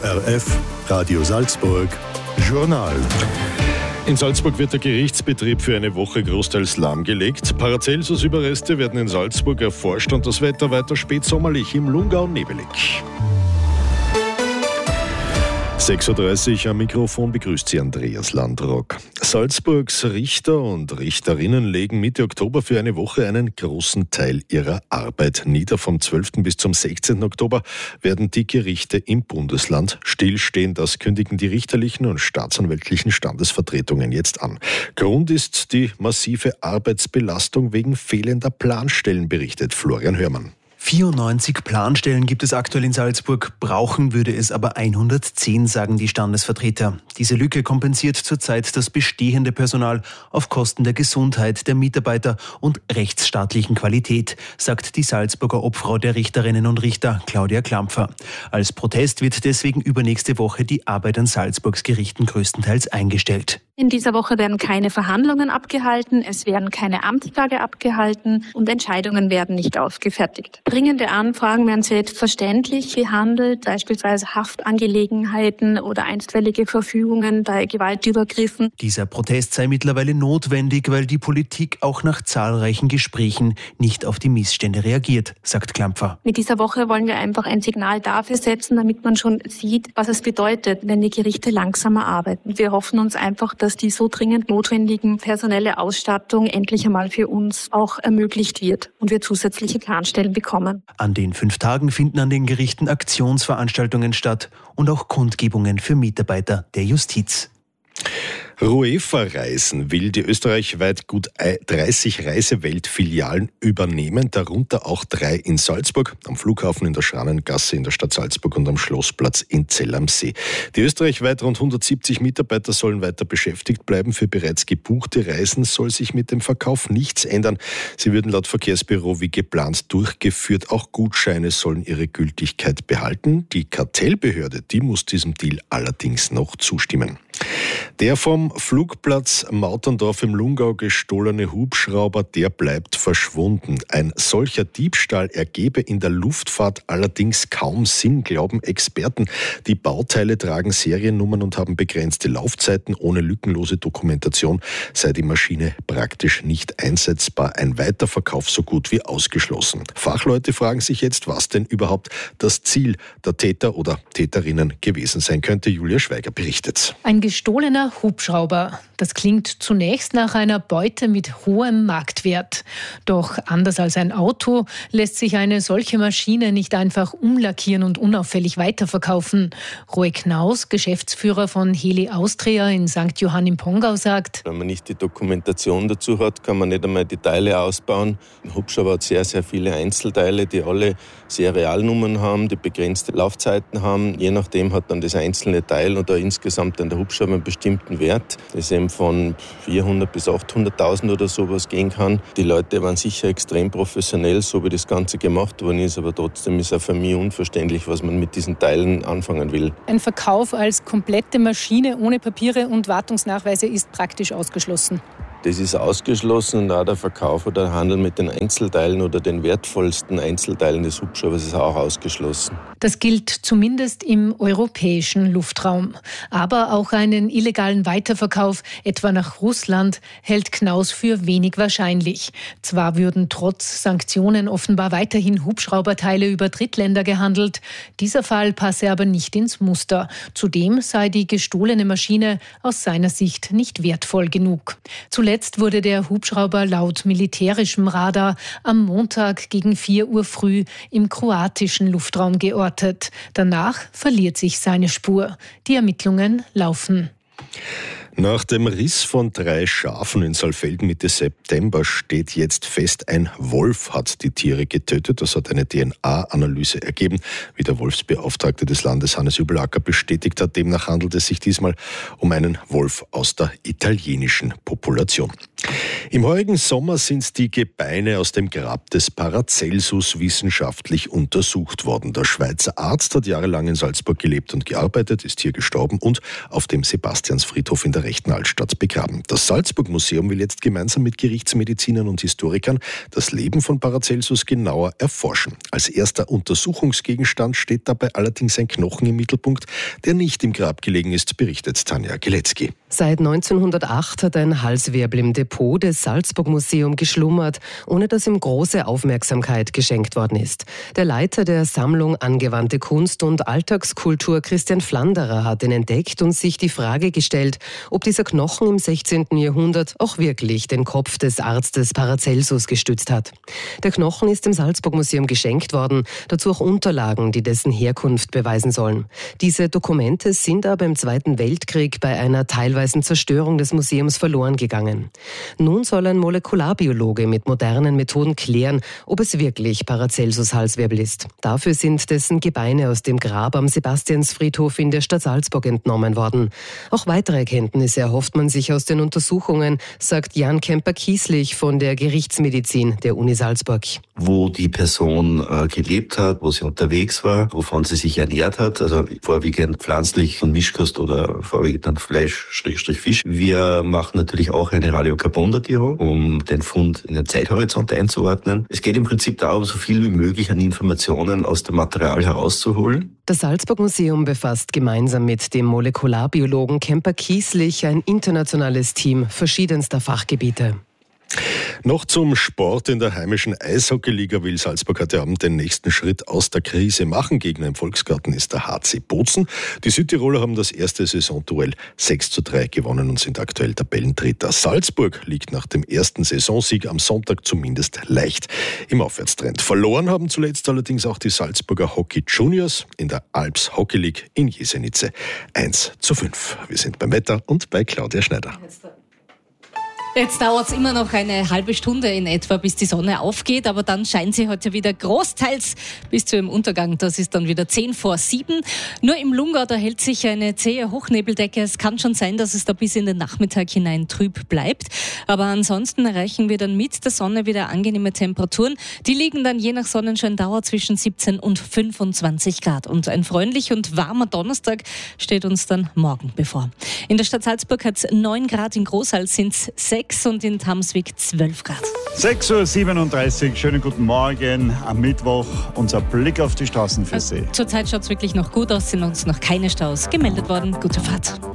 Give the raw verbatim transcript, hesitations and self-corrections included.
O R F, Radio Salzburg, Journal. In Salzburg wird der Gerichtsbetrieb für eine Woche großteils lahmgelegt. Paracelsus-Überreste werden in Salzburg erforscht und das Wetter weiter spätsommerlich, im Lungau nebelig. sechs Uhr dreißig am Mikrofon begrüßt Sie Andreas Landrock. Salzburgs Richter und Richterinnen legen Mitte Oktober für eine Woche einen großen Teil ihrer Arbeit nieder. Vom zwölften bis zum sechzehnten Oktober werden die Gerichte im Bundesland stillstehen. Das kündigen die richterlichen und staatsanwältlichen Standesvertretungen jetzt an. Grund ist die massive Arbeitsbelastung wegen fehlender Planstellen, berichtet Florian Hörmann. vierundneunzig Planstellen gibt es aktuell in Salzburg, brauchen würde es aber hundertzehn, sagen die Standesvertreter. Diese Lücke kompensiert zurzeit das bestehende Personal auf Kosten der Gesundheit der Mitarbeiter und rechtsstaatlichen Qualität, sagt die Salzburger Obfrau der Richterinnen und Richter, Claudia Klampfer. Als Protest wird deswegen übernächste Woche die Arbeit an Salzburgs Gerichten größtenteils eingestellt. In dieser Woche werden keine Verhandlungen abgehalten, es werden keine Amtstage abgehalten und Entscheidungen werden nicht ausgefertigt. Dringende Anfragen werden selbstverständlich behandelt, beispielsweise Haftangelegenheiten oder einstweilige Verfügungen bei Gewaltübergriffen. Dieser Protest sei mittlerweile notwendig, weil die Politik auch nach zahlreichen Gesprächen nicht auf die Missstände reagiert, sagt Klampfer. Mit dieser Woche wollen wir einfach ein Signal dafür setzen, damit man schon sieht, was es bedeutet, wenn die Gerichte langsamer arbeiten. Wir hoffen uns einfach, dass die so dringend notwendigen personelle Ausstattung endlich einmal für uns auch ermöglicht wird und wir zusätzliche Planstellen bekommen. An den fünf Tagen finden an den Gerichten Aktionsveranstaltungen statt und auch Kundgebungen für Mitarbeiter der Justiz. Ruefa-Reisen will die österreichweit gut dreißig Reisewelt-Filialen übernehmen, darunter auch drei in Salzburg, am Flughafen in der Schrannengasse in der Stadt Salzburg und am Schlossplatz in Zell am See. Die österreichweit rund hundertsiebzig Mitarbeiter sollen weiter beschäftigt bleiben. Für bereits gebuchte Reisen soll sich mit dem Verkauf nichts ändern. Sie würden laut Verkehrsbüro wie geplant durchgeführt. Auch Gutscheine sollen ihre Gültigkeit behalten. Die Kartellbehörde, die muss diesem Deal allerdings noch zustimmen. Der vom Flugplatz Mauterndorf im Lungau gestohlene Hubschrauber, der bleibt verschwunden. Ein solcher Diebstahl ergebe in der Luftfahrt allerdings kaum Sinn, glauben Experten. Die Bauteile tragen Seriennummern und haben begrenzte Laufzeiten. Ohne lückenlose Dokumentation sei die Maschine praktisch nicht einsetzbar. Ein Weiterverkauf so gut wie ausgeschlossen. Fachleute fragen sich jetzt, was denn überhaupt das Ziel der Täter oder Täterinnen gewesen sein könnte. Julia Schweiger berichtet. Ein gestohlener Hubschrauber. Das klingt zunächst nach einer Beute mit hohem Marktwert. Doch anders als ein Auto lässt sich eine solche Maschine nicht einfach umlackieren und unauffällig weiterverkaufen. Roy Knaus, Geschäftsführer von Heli Austria in Sankt Johann im Pongau, sagt: Wenn man nicht die Dokumentation dazu hat, kann man nicht einmal die Teile ausbauen. Ein Hubschrauber hat sehr, sehr viele Einzelteile, die alle Serialnummern haben, die begrenzte Laufzeiten haben. Je nachdem hat dann das einzelne Teil oder insgesamt dann der Hubschrauber einen bestimmten Wert, das eben von vierhundert bis achthunderttausend oder sowas gehen kann. Die Leute waren sicher extrem professionell, so wie das Ganze gemacht worden ist, aber trotzdem ist auch für mich unverständlich, was man mit diesen Teilen anfangen will. Ein Verkauf als komplette Maschine ohne Papiere und Wartungsnachweise ist praktisch ausgeschlossen. Das ist ausgeschlossen und auch der Verkauf oder der Handel mit den Einzelteilen oder den wertvollsten Einzelteilen des Hubschraubers ist auch ausgeschlossen. Das gilt zumindest im europäischen Luftraum. Aber auch einen illegalen Weiterverkauf, etwa nach Russland, hält Knaus für wenig wahrscheinlich. Zwar würden trotz Sanktionen offenbar weiterhin Hubschrauberteile über Drittländer gehandelt. Dieser Fall passe aber nicht ins Muster. Zudem sei die gestohlene Maschine aus seiner Sicht nicht wertvoll genug. Zuletzt wurde der Hubschrauber laut militärischem Radar am Montag gegen vier Uhr früh im kroatischen Luftraum geortet. Danach verliert sich seine Spur. Die Ermittlungen laufen. Nach dem Riss von drei Schafen in Saalfelden Mitte September steht jetzt fest, ein Wolf hat die Tiere getötet. Das hat eine D N A-Analyse ergeben, wie der Wolfsbeauftragte des Landes Hannes Übelacker bestätigt hat. Demnach handelt es sich diesmal um einen Wolf aus der italienischen Population. Im heurigen Sommer sind die Gebeine aus dem Grab des Paracelsus wissenschaftlich untersucht worden. Der Schweizer Arzt hat jahrelang in Salzburg gelebt und gearbeitet, ist hier gestorben und auf dem Sebastiansfriedhof in der der rechten Altstadt begraben. Das Salzburg-Museum will jetzt gemeinsam mit Gerichtsmedizinern und Historikern das Leben von Paracelsus genauer erforschen. Als erster Untersuchungsgegenstand steht dabei allerdings ein Knochen im Mittelpunkt, der nicht im Grab gelegen ist, berichtet Tanja Gilecki. Seit neunzehnhundertacht hat ein Halswirbel im Depot des Salzburg-Museum geschlummert, ohne dass ihm große Aufmerksamkeit geschenkt worden ist. Der Leiter der Sammlung Angewandte Kunst und Alltagskultur, Christian Flanderer, hat ihn entdeckt und sich die Frage gestellt, ob dieser Knochen im sechzehnten Jahrhundert auch wirklich den Kopf des Arztes Paracelsus gestützt hat. Der Knochen ist dem Salzburg-Museum geschenkt worden, dazu auch Unterlagen, die dessen Herkunft beweisen sollen. Diese Dokumente sind aber im Zweiten Weltkrieg bei einer teilweise Zerstörung des Museums verloren gegangen. Nun soll ein Molekularbiologe mit modernen Methoden klären, ob es wirklich Paracelsus Halswirbel ist. Dafür sind dessen Gebeine aus dem Grab am Sebastiansfriedhof in der Stadt Salzburg entnommen worden. Auch weitere Erkenntnisse erhofft man sich aus den Untersuchungen, sagt Jan Kemper-Kieslich von der Gerichtsmedizin der Uni Salzburg. Wo die Person äh, gelebt hat, wo sie unterwegs war, wovon sie sich ernährt hat, also vorwiegend pflanzlich von Mischkost oder vorwiegend dann Fleisch, Fisch. Wir machen natürlich auch eine Radiokarbondatierung, um den Fund in den Zeithorizont einzuordnen. Es geht im Prinzip darum, so viel wie möglich an Informationen aus dem Material herauszuholen. Das Salzburg-Museum befasst gemeinsam mit dem Molekularbiologen Kemper-Kieslich ein internationales Team verschiedenster Fachgebiete. Noch zum Sport. In der heimischen Eishockeyliga will Salzburg heute Abend den nächsten Schritt aus der Krise machen. Gegner im Volksgarten ist der H C Bozen. Die Südtiroler haben das erste Saisonduell sechs zu drei gewonnen und sind aktuell Tabellendritter. Salzburg liegt nach dem ersten Saisonsieg am Sonntag zumindest leicht im Aufwärtstrend. Verloren haben zuletzt allerdings auch die Salzburger Hockey Juniors in der Alps Hockey League in Jesenice eins zu fünf. Wir sind beim Wetter und bei Claudia Schneider. Jetzt dauert es immer noch eine halbe Stunde in etwa, bis die Sonne aufgeht, aber dann scheint sie heute wieder großteils bis zu ihrem Untergang. Das ist dann wieder zehn vor sieben. Nur im Lungau, da hält sich eine zähe Hochnebeldecke. Es kann schon sein, dass es da bis in den Nachmittag hinein trüb bleibt. Aber ansonsten erreichen wir dann mit der Sonne wieder angenehme Temperaturen. Die liegen dann je nach Sonnenscheindauer zwischen siebzehn und fünfundzwanzig Grad. Und ein freundlich und warmer Donnerstag steht uns dann morgen bevor. In der Stadt Salzburg hat es neun Grad, in Großhals sind es sechs und in Tamswig zwölf Grad. sechs Uhr siebenunddreißig, schönen guten Morgen am Mittwoch. Unser Blick auf die Straßen für Sie. Zurzeit schaut es wirklich noch gut aus, sind uns noch keine Staus gemeldet worden. Gute Fahrt.